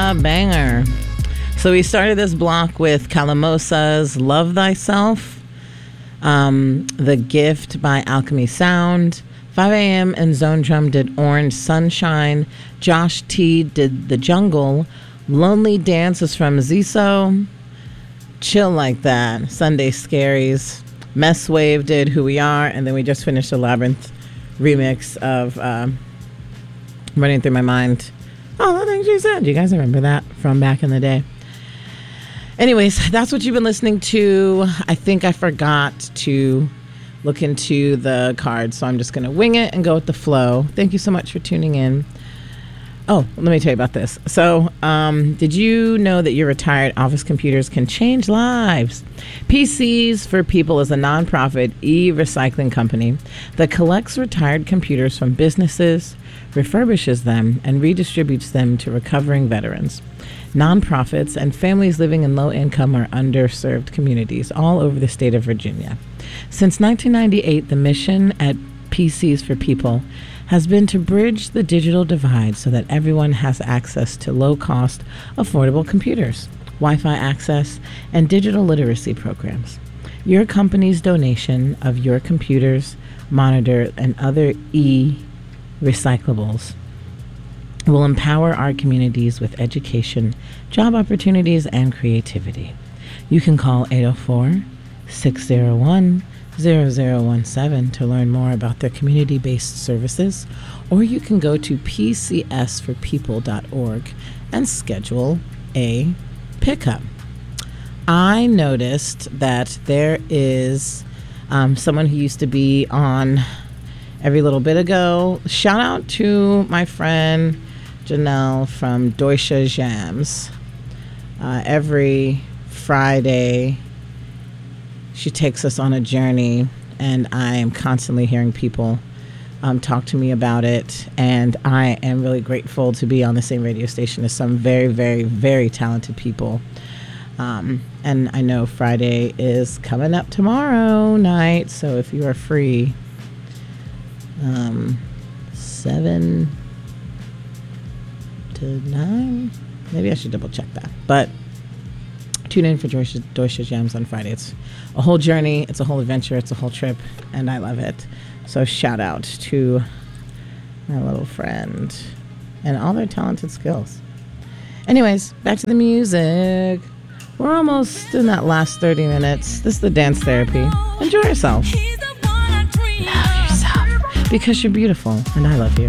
a banger. So we started this block with Calamosa's Love Thyself, The Gift by Alchemy Sound, 5 a.m. and Zone Drum did Orange Sunshine, Josh T did The Jungle, Lonely Dance is from Ziso, Chill Like That, Sunday Scaries, Mess Wave did Who We Are, and then we just finished the Labyrinth remix of Running Through My Mind. Oh, the thing she said. Do you guys remember that from back in the day? Anyways, that's what you've been listening to. I think I forgot to look into the cards, so I'm just going to wing it and go with the flow. Thank you so much for tuning in. Oh, let me tell you about this. So, did you know that your retired office computers can change lives? PCs for People is a nonprofit e-recycling company that collects retired computers from businesses, refurbishes them, and redistributes them to recovering veterans, nonprofits, and families living in low-income or underserved communities all over the state of Virginia. Since 1998, the mission at PCs for People has been to bridge the digital divide so that everyone has access to low-cost, affordable computers, Wi-Fi access, and digital literacy programs. Your company's donation of your computers, monitor, and other e-recyclables will empower our communities with education, job opportunities, and creativity. You can call 804-601-0017 to learn more about their community-based services, or you can go to pcsforpeople.org and schedule a pickup. I noticed that there is someone who used to be on Every Little Bit Ago. Shout out to my friend Janelle from Deutsche Jams. Every Friday, she takes us on a journey, and I am constantly hearing people talk to me about it, and I am really grateful to be on the same radio station as some very, very, very talented people. And I know Friday is coming up tomorrow night, so if you are free, 7 to 9, maybe I should double check that, but tune in for Deutsche Jams on Friday. It's a whole journey, it's a whole adventure, it's a whole trip, and I love it. So shout out to my little friend and all their talented skills. Anyways, back to the music. We're almost in that last 30 minutes. This is the dance therapy. Enjoy yourself. Love yourself, because you're beautiful, and I love you.